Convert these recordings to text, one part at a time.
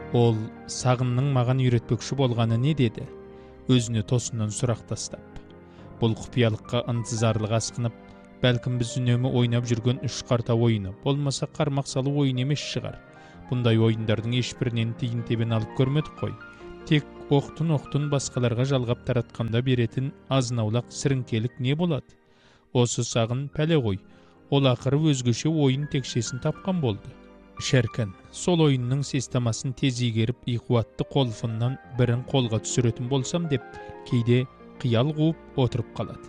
Ол сағынның маған үйретпекші болғаны не деді? Өзіне тосыннан сұрақ тастап. Бұл құпиялыққа ынтызарлық асқынып, бәлкім біз үнемі ойнап жүрген үш қарта ойыны, болмаса қармақ салу ойын емес шығар. Бұндай ойындардың ешбірінен тиын тебен алып көрмедік қой. Тек оқтын басқаларға жалғап таратқанда беретін азынаулақ сіріңкелік не болады? Осы сағын пәле ғой. Ол ақыры өзгеше ойын текшесін тапқан болды. Шәркін, сол ойынның системасын тез игеріп, иқуатты қолфыннан бірін қолға түсіретін болсам деп, кейде қиял қуып отырып қалады.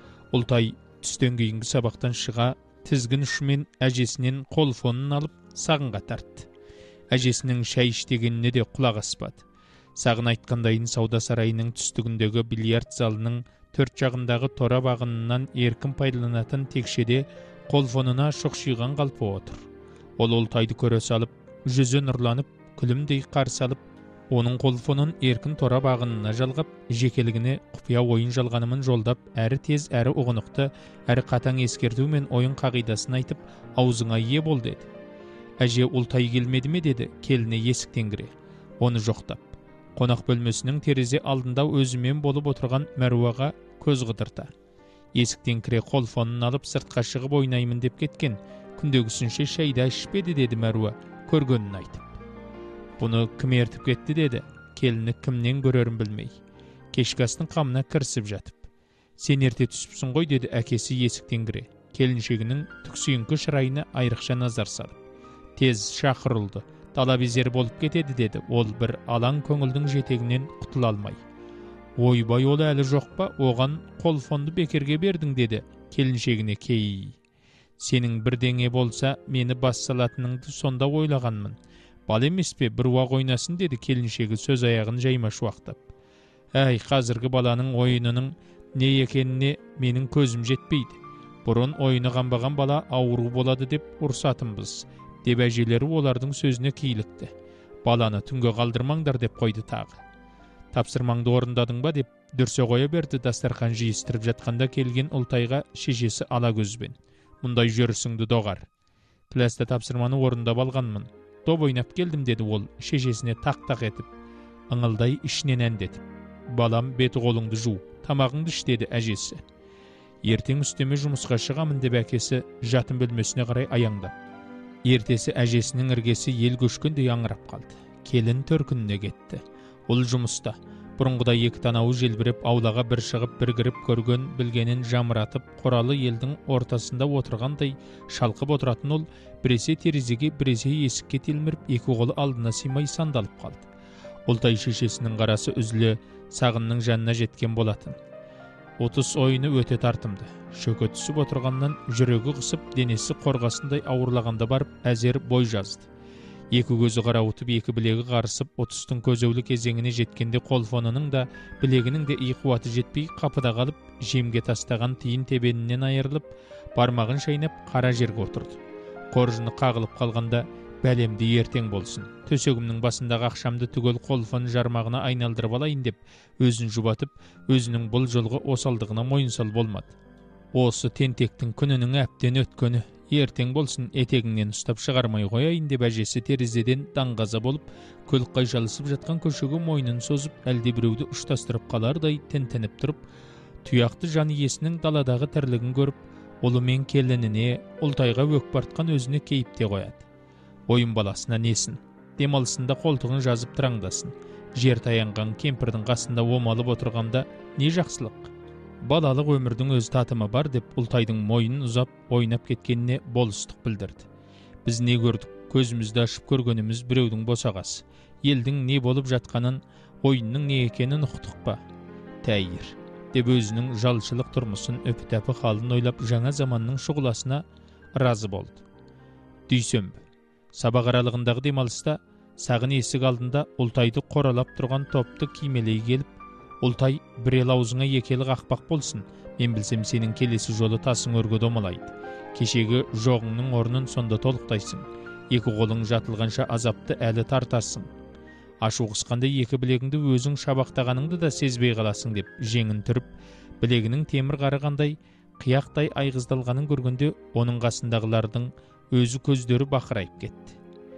Ұлтай түстен кейінгі сабақтан шыға, тізгін ұшымен әжесінен қолфонын алып, сағынға тартты. Әжесінің шәй іштегеніне де құлақ аспады. Сағын айтқандайын сауда сарайының түстігіндегі бильярд залының төрт жағындағы тора бағынынан еркін пайдаланатын текшеде қолфонына шұқшиған қалпы отыр. Ол Ұлтайды көре салып, жүзі нұрланып, күлімдей қарсы алып, оның қолфонын еркін тора бағынына жалғап, жекелігіне құпия ойын жалғанымын жолдап, әрі тез, әрі ұғынықты, әрі қатаң ескерту мен ойын қағидасын айтып, аузыңа ие бол деді. Әже Ұлтай келмеді ме деді, келіне есіктен кіре. Оны жоқтап. Қонақ бөлмесінің терезе алдында өзімен болып отырған Мәруаға көз қыдырта. Есіктен кіре қолфонын алып сыртқа шығып ойнаймын деп кеткен. Күндегісінше шайда ішпеді деді Мәруа, көргенін айтып. Бұны кім ертіп кетті деді, келіні кімнен көрерін білмей. Кешкі астың қамына кірісіп жатып. Сен ерте түсіпсің ғой деді әкесі есіктен кіре. Келіншегінің түксүйіңкі шырайына айрықша назар салып. Тез шақырылды, дала безер болып кетеді деді, ол бір алаң көңілдің жетегінен құтыла алмай. Ойбай, ол әлі жоқ па, оған қолфонды бекерге бердің деді, келіншегіне кей. Сенің бірдеңе болса, мені бас салатыныңды сонда ойлағанмын. Бал емес пе, бір уақ ойнасын деді келіншегі сөз аяғын жайма шуақтап. Әй, қазіргі баланың ойынының не екеніне менің көзім жетпейді. Бұрын ойыны қанбаған бала ауру болады деп ұрсатынбыз, деп әжелері олардың сөзіне кейлікті. Баланы түнге қалдырмаңдар деп қойды тағы. Тапсырмаңды орындадың ба деп дүрсе қоя берді дастархан жиыстырып жатқанда келген Ұлтайға шешесі ала көзбен. Мұндай жүрісіңді доғар. Класта тапсырманы орындап алғанмын. Доп ойнап келдім деді ол шешесіне тақ-тақ етіп. Ыңылдай ішінен әндетіп. Балам, беті қолыңды жу, тамағыңды іш деді әжесі. Ертең үстеме жұмысқа шығамын деп әкесі жатын бөлмесіне қарай аяңдап. Ертесі әжесінің іргесі ел көшкендей аңырап қалды. Келін төркініне кетті. Ол жұмыста. Бұрынғыда екі танауы желбіреп, аулаға бір шығып, бір кіріп көрген, білгенін жамыратып, қоралы елдің ортасында отырғандай шалқып отыратын ол, біресе терезеге, біресе есікке телміріп, екі қолы алдына сыймай сандалып қалды. Ұлтай шешесінің қарасы үзіле сағынның жанына жеткен болатын. 30 ойыны өте тартымды. Шөке түсіп отырғаннан жүрегі қысып, денесі қорғасындай ауырлағанда барып, әзер бой жазды. Екі көзі қарауытып, екі білегі қарысып, 30-тың көзеулі кезеңіне жеткенде қолфонының да, білегінің де иқуаты жетпей, қапыда қалып, жемге тастаған тиын тебенінен айырылып, бармағын шайнап, қара жерге отырды. Қоржыны қағылып қалғанда, бәлемді ертең болсын. Төсегімнің басындағы ақшамды түгел қолфон жармағына айналдырып алайын деп, өзін жұбатып, өзінің бұл жолғы осалдығына мойынсал болмады. Осы тентектің күнінің әптен өткені, ертең болсын, етегіңнен ұстап шығармай қояйын деп әжесі терезеден даңғаза болып, көлік шалысып жатқан көшеге мойнын созып, әлде біреуді ұштастырып қалардай тентеніп тұрып, тұяқты жан иесінің даладағы тірлігін көріп, ұлы мен келініне, Ұлтайға өкпартқан өзіне кейіпте қояды. Ойын баласына несін, демалысында қолтығын жазып тұраңдасын, жер таянған кемпірдің қасында омалып отырғанда не жақсылық? Балалық өмірдің өз татымы бар деп Ұлтайдың мойнын ұзап ойнап кеткеніне болыстық білдірді. Біз не көрдік, көзімізді ашып көргеніміз біреудің босағасы. Елдің не болып жатқанын, ойынның не екенін ұқтық па? Тәйір, деп өзінің жалшылық тұрмысын өпі-тәпі халын ойлап жаңа заманның шұғыласына разы болды. Дүйсенбі, сабақ аралығындағы демалыста сағын есік алдында Ұлтайды қоралап тұрған топты кимелей келіп, Ұлтай, бір ел аузыңа екелі қақпақ болсын, мен білсем сенің келесі жолы тасың өрге домалайды. Кешегі жоғыңның орнын сонда толықтайсың. Екі қолың жатылғанша азапты әлі тартарсың. Ашу қысқанда екі білегіңді өзің шабақтағаныңды да сезбей қаласың деп жеңін түріп, білегінің темір қарығандай қияқтай айғыздалғанын көргенде оның қасындағылардың өзі көздері бақырайып кетті.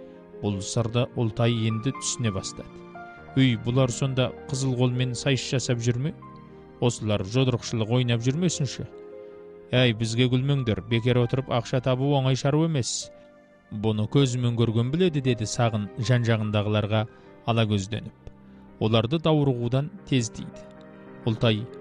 Бұл сырды Ұлтай енді түсіне бастады. Үй, бұлар сонда қызыл қолмен сайыс жасап жүрме? Осылар жодырықшылық ойнап жүрмесінші? Әй, бізге күлмеңдер, бекер отырып ақша табу оңай шаруа емес. Бұны көзімен көрген біледі, деді Сағын жан-жағындағыларға ала көзденіп. Оларды даурығудан тез дейді. Ұлтай,